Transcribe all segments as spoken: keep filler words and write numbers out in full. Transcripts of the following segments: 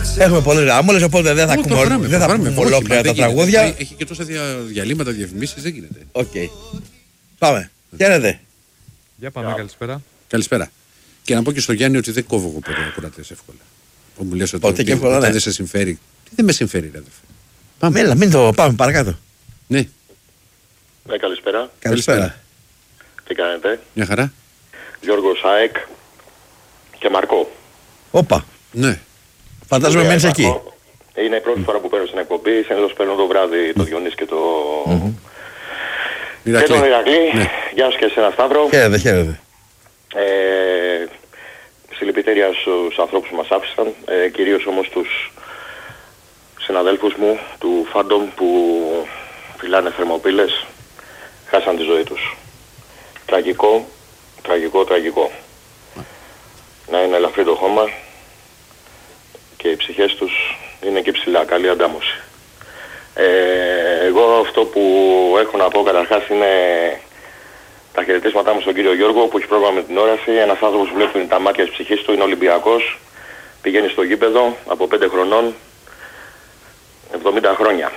Έχουμε πολλές γραμμούλες, οπότε δεν θα ακούμε ολόκληρα τα τραγούδια. Έχει και τόσα διαλύματα, διαφημίσεις, δεν γίνεται. Οκ. Πάμε. Χαίρετε. Για πάμε, καλησπέρα. Καλησπέρα. Και να πω και στο Γιάννη ότι δεν κόβω εγώ ποτέ ακροατές εύκολα. Που μου λες ότι δεν σε συμφέρει. Τι δεν με συμφέρει, ρε. Πάμε, έλα, μην το πάμε παρακάτω. Ναι. Ναι, καλησπέρα. Καλησπέρα. Τι κάνετε? Μια χαρά. Γιώργος ΑΕΚ και Μαρκό. Όπα. Ναι. Φαντάζομαι μένεις εκεί. Είναι η πρώτη φορά που παίρνω στην εκπομπή. Συνήθως παίρνω το βράδυ το Διονύση και το... Mm-hmm. Και τον Ηρακλή. Ναι. Γεια σου και εσένα, Σταύρο. Χαίρετε, χαίρετε. Ε, συλληπιτήρια στους ανθρώπους που μας άφησαν. Ε, κυρίως όμως τους συναδέλφους μου του Φάντομ που φυλάνε θερμοπύλες. Χάσαν τη ζωή τους. Τραγικό, τραγικό, τραγικό. Να είναι ελαφρύ το χώμα και οι ψυχές τους είναι εκεί ψηλά. Καλή αντάμωση. Ε, εγώ αυτό που έχω να πω καταρχάς είναι τα χαιρετίσματά μου στον κύριο Γιώργο που έχει πρόβλημα με την όραση. Ένας άνθρωπος που βλέπει τα μάτια της ψυχής του, είναι Ολυμπιακός. Πηγαίνει στο γήπεδο από πέντε χρονών, εβδομήντα χρόνια.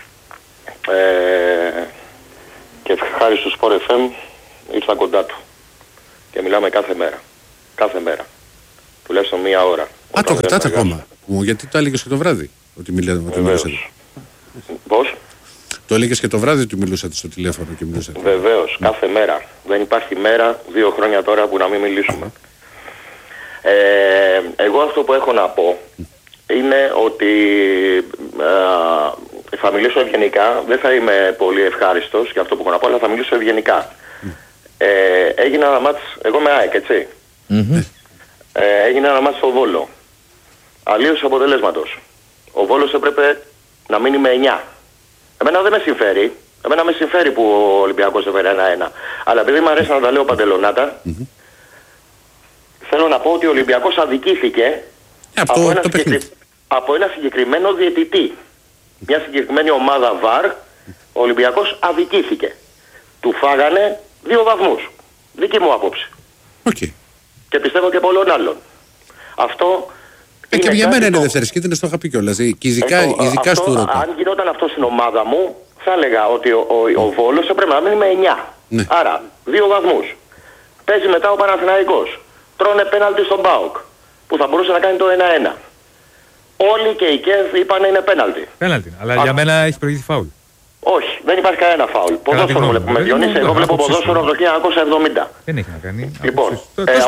Ε, και χάρη στο Sport εφ εμ ήρθα κοντά του. Και μιλάμε κάθε μέρα. Κάθε μέρα. Τουλάχιστον μία ώρα. Α, το κρατάτε ακόμα. Γιατί το έλεγες και το βράδυ ότι μιλούσατε. Πώς? Το έλεγες και το βράδυ ότι μιλούσατε στο τηλέφωνο και μιλούσατε. Βεβαίως, ναι. Κάθε μέρα. Δεν υπάρχει μέρα, δύο χρόνια τώρα που να μην μιλήσουμε. Ε, εγώ αυτό που έχω να πω είναι ότι ε, θα μιλήσω ευγενικά. Δεν θα είμαι πολύ ευχάριστος για αυτό που έχω να πω, αλλά θα μιλήσω ευγενικά. Mm. Ε, έγινε ένα μάτς, εγώ με ΑΕΚ, έτσι. Mm-hmm. Ε, έγινε ένα μάτς στο Βόλο. Αλλίως αποτελέσματος. Ο Βόλος έπρεπε να μείνει με εννιά. Εμένα δεν με συμφέρει. Εμένα με συμφέρει που ο Ολυμπιακός έφερε ένα ένα. Αλλά επειδή μου αρέσει να τα λέω παντελονάτα, mm-hmm. θέλω να πω ότι ο Ολυμπιακός αδικήθηκε από, από, ένα συγκεκρι... από ένα συγκεκριμένο διαιτητή. Μια συγκεκριμένη ομάδα βαρ, ο Ολυμπιακός αδικήθηκε. Του φάγανε δύο βαθμούς. Δική μου άποψη. Okay. Και πιστεύω και πολλών άλλων. Αυτό... Ε, και για μένα είναι δεύτερη κίτρινη, το είχα πει κιόλας. Ειδικά, Έχω, ειδικά αυτό, στο Ευρώπη. Αν γινόταν αυτό στην ομάδα μου, θα έλεγα ότι ο, ο, ο Βόλος έπρεπε να μείνει με εννιά. Ναι. Άρα, δύο βαθμούς. Παίζει μετά ο Παναθηναϊκός. Τρώνε πέναλτι στον ΠΑΟΚ, που θα μπορούσε να κάνει το ένα ένα. Όλοι και οι ΚΕΔ είπαν είναι πέναλτι. Πέναλτι, αλλά Α, για μένα έχει προηγηθεί φάουλ. Όχι, δεν υπάρχει κανένα φάουλ. Ποδόσφαιρο βλέπουμε. Διονύση, εγώ βλέπω ποδόσφαιρο από το χίλια εννιακόσια εβδομήντα. Δεν έχει να κάνει. Λοιπόν,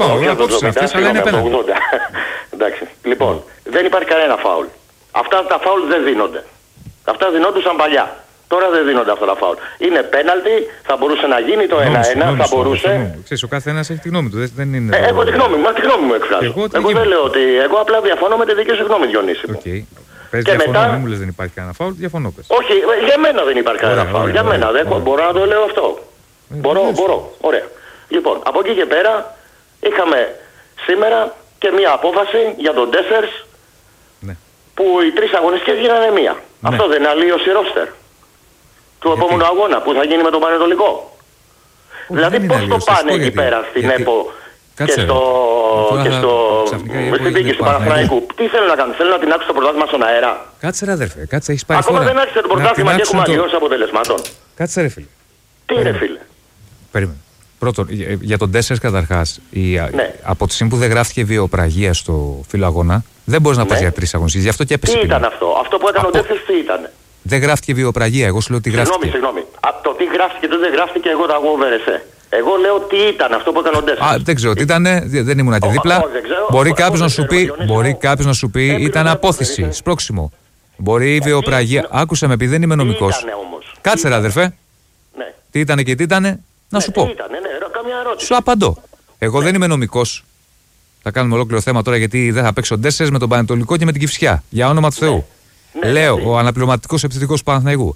εντάξει. Λοιπόν, δεν υπάρχει κανένα φάουλ. Αυτά τα φάουλ δεν δίνονται. Αυτά δινόντουσαν παλιά. Τώρα δεν δίνονται αυτά τα φάουλ. Είναι πέναλτι, θα μπορούσε να γίνει το ένα ένα, θα μπορούσε. Ξέρεις, ο κάθε ένας έχει τη γνώμη του. Δεν είναι. Εγώ τη γνώμη μου, τη γνώμη μου εκφράζω. Εγώ δεν λέω ότι. Εγώ απλά διαφωνώ με τη δική σου γνώμη, Διονύση. Πες και διαφωνώ, μετά... δεν μου λες δεν υπάρχει κανένα φάουλ, διαφωνώ πες. Όχι, για μένα δεν υπάρχει κανένα φάουλ. Για μένα δεν μπορώ να το λέω αυτό. Μπορώ, μπορώ. Ωραία. Λοιπόν, από εκεί και πέρα είχαμε σήμερα και μία απόφαση για τον Ντέσσερς ναι. που οι τρεις αγωνιστικές γίνανε μία. Ναι. Αυτό δεν είναι αλλίωση ρόστερ του γιατί? επόμενου αγώνα που θα γίνει με τον Πανετολικό. Δηλαδή πώς το πάνε εκεί πέρα στην γιατί... ΕΠΟ και στο, και στο, στην δίκη του Παναθηναϊκού. Τι θέλουν να κάνουν, θέλουν να τεινάξουν το πρωτάθλημα στον αέρα. Κάτσε ρε αδερφέ, κάτσε, έχεις πάει ακόμα φορά. δεν άρχισε το πρωτάθλημα και έχουμε αλλιώσει αποτελεσμάτων. Κάτσε ρε φίλε. Τι ρε φίλε. Περίμενε. Πρώτον, για τον Ντέσσερς καταρχάς, ναι. από τη στιγμή που δεν γράφτηκε βιοπραγία στο φύλλο αγώνα, δεν μπορείς να ναι. πας για τρεις αγωνιστικές. Γι' αυτό και έπεσε. Τι ήταν αυτό, αυτό που έκανε από... ο Ντέσσερς τι ήταν. Δεν γράφτηκε βιοπραγία, εγώ σου λέω ότι γράφτηκε. Συγγνώμη, συγγνώμη. Από το τι γράφτηκε και δεν γράφτηκε, εγώ τα αγούβερεσαι. Εγώ λέω τι ήταν αυτό που έκανε ο Ντέσσερς. Α, δεν ξέρω τι ήταν, δεν ήμουν και δίπλα. Μπορεί κάποιος να σου πει, μπορεί κάποιος να σου πει ήταν απόθεση, σπρώξιμο. Μπορεί η βιοπραγία. Άκουσα με επειδή δεν είμαι νομικός. Κάτσε ρε αδερφέ. Τι ήταν και τι ήταν, να σου πω. Σου απαντώ. Εγώ δεν είμαι νομικός. Θα κάνουμε ολόκληρο θέμα τώρα γιατί δεν θα παίξω Ντέσσερς με τον Πανετολικό και με την Κυφσιά. Για όνομα του Θεού. Λέω, ο αναπληρωματικός επιθετικός του Παναθηναϊκού.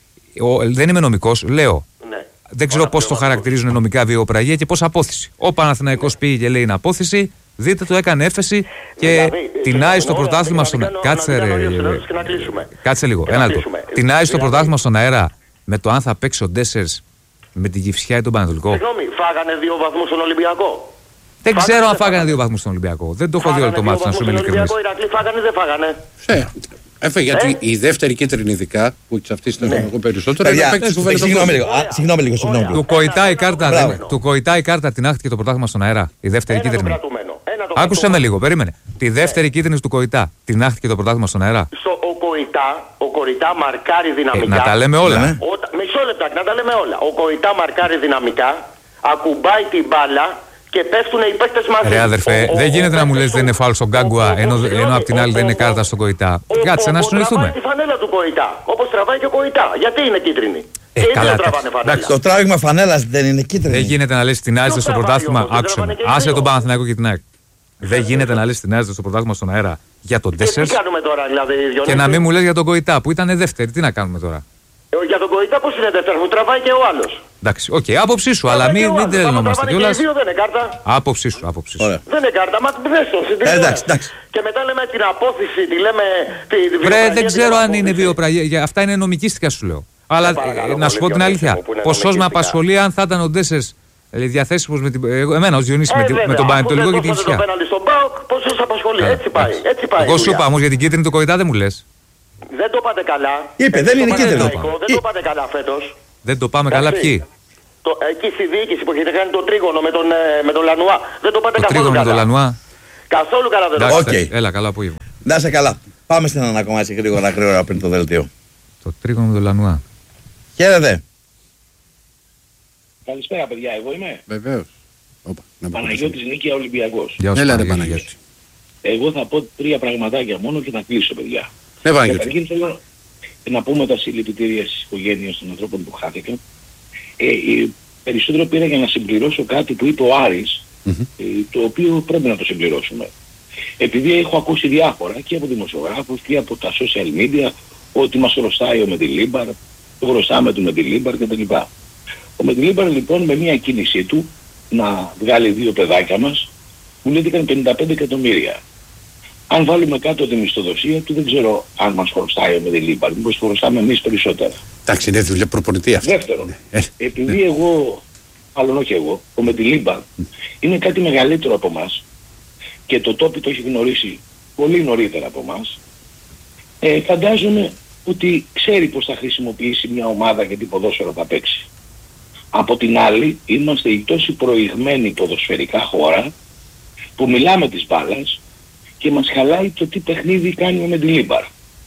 Δεν είμαι νομικός, λέω. Δεν ξέρω πώς το χαρακτηρίζουν νομικά βιοπραγία και πώς απόθεση. Ο Παναθηναϊκός πήγε και λέει είναι απόθεση, δείτε το έκανε έφεση και δηλαδή, τεινάει στο πρωτάθλημα στον αέρα. Κάτσε ρε. Κάτσε λίγο. Ένα λεπτό. Τεινάει στο πρωτάθλημα στον αέρα με το αν θα παίξει ο Ντέσσερς με την Κυφσιά ή τον Πανατολικό. Συγγνώμη, φάγανε δύο βαθμούς στον Ολυμπιακό. Δεν ξέρω αν φάγανε δύο βαθμούς στον Ολυμπιακό. Δεν το έχω δει όλο το μάτι, να σου είμαι ειλικρινής. Φάγανε, δεν φάγανε. Έφε, γιατί ε? η δεύτερη κίτρινη ειδικά που έχει αυτή στην εγώ περισσότερο. Συγγνώμη λίγο. Συγγνώμη λίγο. Συγγνώμη. Του κοητά η κάρτα, του κοητά η κάρτα την άχτηκε το πρωτάθλημα στον αέρα. Η δεύτερη κίτρινη. Άκουσε με λίγο, περίμενε. Τη δεύτερη κίτρινη του κοητά την άχτηκε το πρωτάθλημα στον αέρα. Ο Κοητά, ο Κοητά μαρκάρει δυναμικά. Να τα λέμε όλα. Μισό λεπτάκι, να τα λέμε όλα. Ο Κοητά μαρκάρει δυναμικά, ακουμπάει την μπάλα. Και πέφτουν οι παίκτες μαζί. Ρε αδερφέ, ο, δεν γίνεται ο, να μου λες δεν είναι φάουλ στον Γκάγκουα, ενώ, ενώ απ' την άλλη δεν είναι κάρτα στον Κοητά. Κάτσε να συνοηθούμε. Τραβάει τη φανέλα του Κοητά, όπως τραβάει και ο Κοητά. Γιατί είναι κίτρινη. Ε, και καλά, τραβάνε φανέλα. Το τράβηγμα φανέλας δεν είναι κίτρινη. Δεν γίνεται να λες την άζετε στο πρωτάθλημα. Άκουσε με. Άσε τον Παναθηναϊκό και την ΑΕΚ. Δεν γίνεται να λες την άζετε στο πρωτάθλημα στον αέρα για τον τέσσερα. Και να μην μου λες για τον Κοητά που ήταν δεύτερη. Τι να κάνουμε τώρα. Για τον Κοητά πώς είναι δεύτερο, που τραβάει και ο άλλος. Εντάξει, οκ, okay, άποψή σου, αλλά μην, μην τρελνόμαστε κιόλας. Δεν είναι κάρτα. Άποψή σου, άποψή σου. Δεν είναι κάρτα, μα δεν ε, εντάξει, εντάξει. Και μετά λέμε την απόθεση, τη λέμε. Τη Βρε, δεν ξέρω αν είναι βιοπραγία. Αυτά είναι νομικίστικα σου λέω. Αλλά να σου πω την αλήθεια. Ποσός με απασχολεί αν θα ήταν ο Ντέσσερς διαθέσιμος με την. Εμένα, ω Διονύση με τον Πανετολικό και την Κυφσιά. Ποσός απασχολεί, έτσι πάει. Εγώ σου είπα όμως για την κίτρινη του Κοητά δεν μου λες. Δεν το πάτε καλά. Είπε, δεν είναι κίτρινο. Δεν το πάτε καλά φέτος. Δεν το πάμε καλά ποιοι. Το, εκεί στη διοίκηση που έχετε κάνει το τρίγωνο με τον, με τον Λανουά. Δεν το πάτε το καθόλου καλά. Με τον Λανουά. Καθόλου καλά δεν το πάτε. Okay. Έλα, καλά απόγευμα. Να είσαι καλά. Πάμε στην ανακομάση γρήγορα γρήγορα πριν το δελτίο. Το τρίγωνο με τον Λανουά. Χαίρετε. Καλησπέρα παιδιά, εγώ είμαι. Βεβαίως. Παναγιώτης Νίκαια Ολυμπιακός. Έλα ρε Παναγιώτη. Εγώ θα πω τρία πραγματάκια μόνο και θα κλείσω παιδιά. Ναι, Καταρχήν θέλω να πούμε τα συλληπιτήρια στις οικογένειες των ανθρώπων που χάθηκαν. Ε, ε, περισσότερο πήρα για να συμπληρώσω κάτι που είπε ο Άρης, mm-hmm. ε, το οποίο πρέπει να το συμπληρώσουμε. Επειδή έχω ακούσει διάφορα και από δημοσιογράφους και από τα social media ότι μας χρωστάει ο Μεντιλίμπαρ, το χρωστάμε του Μεντιλίμπαρ κτλ. Ο Μεντιλίμπαρ λοιπόν με μια κίνησή του να βγάλει δύο παιδάκια μας μου λύθηκαν πενήντα πέντε εκατομμύρια. Αν βάλουμε κάτω τη μισθοδοσία του, δεν ξέρω αν μας χρωστάει ο Μεντιλίμπαρ, μήπως χρωστάμε εμείς περισσότερα. Εντάξει, είναι δουλειά προπονητή αυτή. Δεύτερον, επειδή εγώ, μάλλον όχι εγώ, ο Μεντιλίμπαρ είναι κάτι μεγαλύτερο από εμάς και το τόπι το έχει γνωρίσει πολύ νωρίτερα από εμάς, ε, φαντάζομαι ότι ξέρει πώς θα χρησιμοποιήσει μια ομάδα και τι ποδόσφαιρο θα παίξει. Από την άλλη, είμαστε η τόση προηγμένη ποδοσφαιρικά χώρα που μιλάμε της μπάλας και μας χαλάει το τι παιχνίδι κάνει ο Μεντιλίμπαρ.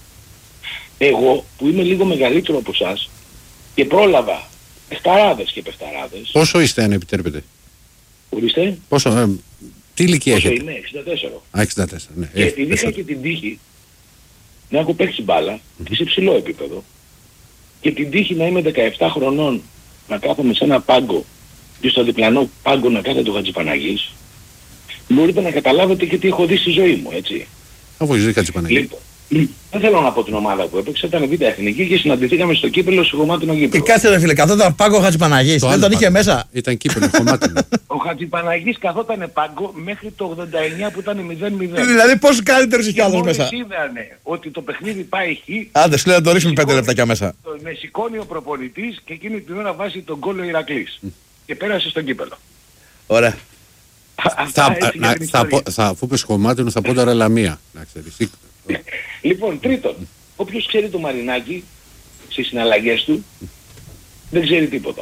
Εγώ που είμαι λίγο μεγαλύτερο από εσάς και πρόλαβα παιχταράδες και παιχταράδες. Πόσο είστε αν επιτρέπετε? Ορίστε. Πόσο, ε, τι ηλικία έχετε? Πόσο είμαι, εξήντα τέσσερα. Α, εξήντα τέσσερα, ναι. Και επειδή είχα και την τύχη να έχω παίξει μπάλα mm-hmm. και σε ψηλό επίπεδο και την τύχη να είμαι δεκαεπτά χρονών να κάθομαι σε ένα πάγκο και στο διπλανό πάγκο να κάθεται ο Χατζηπαναγής, μπορείτε να καταλάβετε και τι έχω δει στη ζωή μου, έτσι. Αφού έχεις δει Χατζηπαναγή. Λοιπόν, δεν θέλω να πω την ομάδα που έπαιξε, ήταν β' εθνική και συναντηθήκαμε στο κύπελλο σε χωμάτινο γήπεδο. Και κάτσε ρε φίλε, καθόταν πάγκο ο Χατζηπαναγής, δεν τον είχε μέσα. Ήταν κύπελλο, χωμάτινο. Ο Χατζηπαναγής καθόταν πάγκο μέχρι το ογδόντα εννιά που ήταν μηδέν μηδέν. Δηλαδή πόσο καλύτερος είχε άλλος μέσα. Και είδανε ότι το παιχνίδι πάει χ. Άντε, σου λέω να το ρίξουμε πέντε λεπτάκια μέσα. Με σηκώνει ο προπονητής και εκείνη την ώρα βάζει τον γκολ ο Ηρακλής. Και πέρασε στον κύπελλο. Ωραία. Αφού πες χωμάτινο θα πω τώρα Λαμία. Λοιπόν, τρίτον, όποιος ξέρει το Μαρινάκι στις συναλλαγές του δεν ξέρει τίποτα.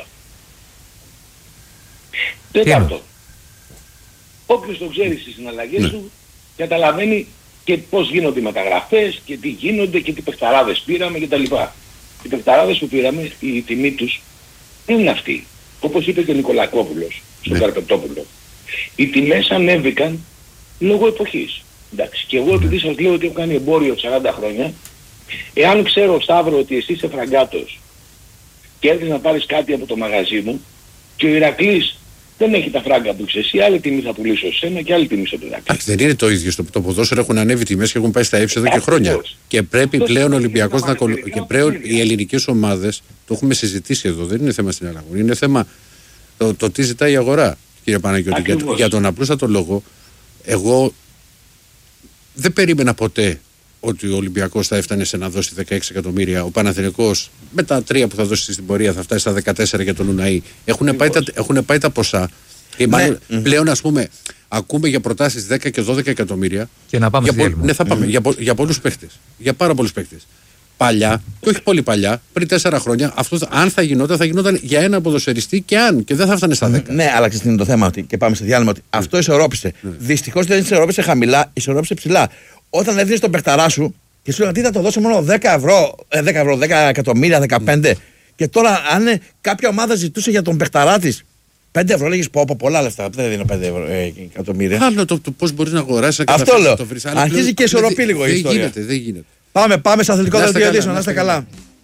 Τέταρτον, όποιος το ξέρει στις συναλλαγές του καταλαβαίνει και πώς γίνονται οι μεταγραφές και τι γίνονται και τι παιχταράδες πήραμε κτλ. Οι παιχταράδες που πήραμε, η τιμή τους δεν είναι αυτή. Όπως είπε και ο Νικολακόπουλος στον Καρπετόπουλο. Οι τιμές ανέβηκαν λόγω εποχής. Εντάξει, και εγώ επειδή σας λέω ότι έχω κάνει εμπόριο σαράντα χρόνια, εάν ξέρω Σταύρο ότι εσύ είσαι φραγκάτος και έρθεις να πάρεις κάτι από το μαγαζί μου και ο Ηρακλής δεν έχει τα φράγκα που ξέρεις, εσύ άλλη τιμή θα πουλήσω σε σένα και άλλη τιμή στον Ηρακλή. Εντάξει, δεν είναι το ίδιο. Στο το ποδόσφαιρο έχουν ανέβει τιμές και έχουν πάει στα ύψη εδώ και χρόνια. Και πρέπει πλέον ο Ολυμπιακός να κολλήσει. Και πλέον οι ελληνικές ομάδες, το έχουμε συζητήσει εδώ, δεν είναι θέμα στην Ελλάδα. Είναι θέμα το, το τι ζητάει η αγορά, κύριε Παναγιώτη. Για, για τον απλούστατο λόγο, εγώ δεν περίμενα ποτέ ότι ο Ολυμπιακός θα έφτανε σε να δώσει δεκαέξι εκατομμύρια. Ο Παναθηναϊκός με τα τρία που θα δώσει στην πορεία θα φτάσει στα δεκατέσσερα για τον Ουναή. Έχουν πάει, τα, έχουν πάει τα ποσά. Και μάλλον ναι. πλέον, ας πούμε, ακούμε για προτάσεις δέκα και δώδεκα εκατομμύρια. Και να πάμε για, πο... ναι, θα πάμε, mm. για, για πολλούς παίχτες. Για πάρα πολλούς παίχτες. Παλιά, και όχι πολύ παλιά, πριν τέσσερα χρόνια, αυτό αν θα γινόταν, θα γινόταν για ένα ποδοσφαιριστή και αν, και δεν θα φτάνε στα δέκα. Ναι, αλλά ξέρετε είναι το θέμα ότι, και πάμε σε διάλειμμα, ότι ναι. αυτό ισορρόπησε. Ναι. Δυστυχώς δεν ισορρόπησε χαμηλά, ισορρόπησε ψηλά. Όταν έδινε τον παιχταρά σου και σου λέγανε τι θα το δώσω μόνο δέκα ευρώ, δέκα ευρώ, δέκα εκατομμύρια, δεκαπέντε. Mm. Και τώρα, αν κάποια ομάδα ζητούσε για τον παιχταρά της πέντε ευρώ, λέγεις πω από πολλά λεφτά. Δεν δίνω πέντε ευρώ, ε, εκατομμύρια. Άλλο το, το πώς μπορείς να αγοράσεις. Αυτό λέω. Το βρεις, αρχίζει πλέον, και ισορροπεί λίγο η ιστορία. Δεν γίνεται, δεν γίνεται. Πάμε, πάμε σε αθλητικό δελτίο ειδήσεων. Να είστε καλά.